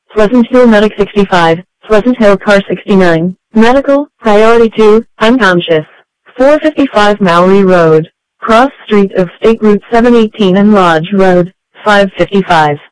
Pleasant Hill Medic 65, Pleasant Hill Car 69, Medical, Priority 2, unconscious. 455 Mallory Road, cross street of State Route 718 and Lodge Road, 555.